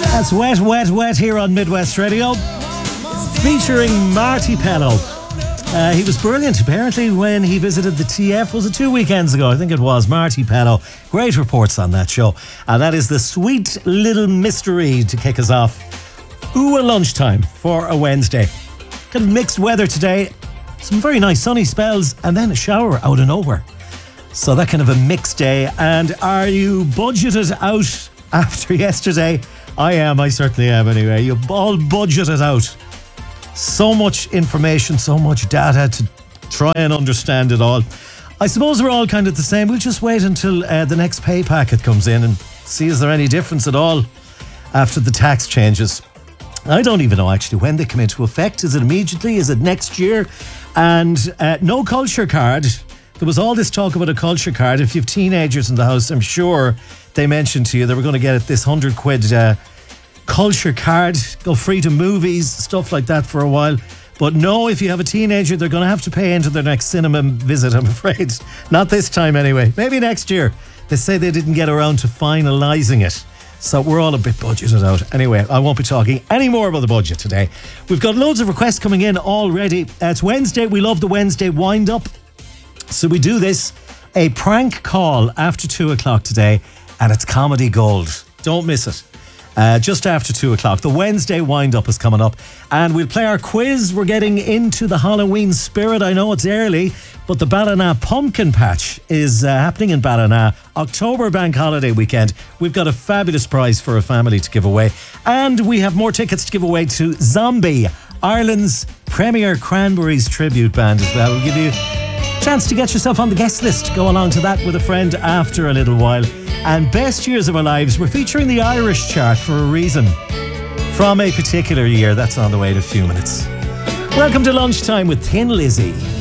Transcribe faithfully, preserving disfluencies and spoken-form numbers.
That's Wet, Wet, Wet here on Midwest Radio, featuring Marty Pellow. Uh, he was brilliant, apparently, when he visited the T F. Was it two weekends ago? I think it was. Marty Pellow. Great reports on that show. And that is the sweet little mystery to kick us off. Ooh, a lunchtime for a Wednesday. Kind of mixed weather today. Some very nice sunny spells and then a shower out of nowhere. So that kind of a mixed day. And are you budgeted out after yesterday? I am. I certainly am anyway. You all budgeted out. So much information, so much data to try and understand it all. I suppose we're all kind of the same. We'll just wait until uh, the next pay packet comes in and see is there any difference at all after the tax changes. I don't even know actually when they come into effect. Is it immediately? Is it next year? And uh, no culture card. There was all this talk about a culture card. If you have teenagers in the house, I'm sure they mentioned to you they were going to get this hundred quid uh, culture card, go free to movies, stuff like that for a while. But no, if you have a teenager, they're going to have to pay into their next cinema visit, I'm afraid. Not this time anyway. Maybe next year. They say they didn't get around to finalising it. So we're all a bit budgeted out. Anyway, I won't be talking any more about the budget today. We've got loads of requests coming in already. Uh, it's Wednesday. We love the Wednesday wind-up. So we do this, a prank call after two o'clock today, and it's comedy gold. Don't miss it. Uh, just after two o'clock. The Wednesday wind-up is coming up. And we'll play our quiz. We're getting into the Halloween spirit. I know it's early, but the Ballina Pumpkin Patch is uh, happening in Ballina. October Bank Holiday weekend. We've got a fabulous prize for a family to give away. And we have more tickets to give away to Zombie, Ireland's premier Cranberries tribute band as well. We'll give you a chance to get yourself on the guest list. Go along to that with a friend after a little while. And Best Years of Our Lives, we're featuring the Irish chart for a reason. From a particular year, that's on the way in a few minutes. Welcome to Lunchtime with Thin Lizzy.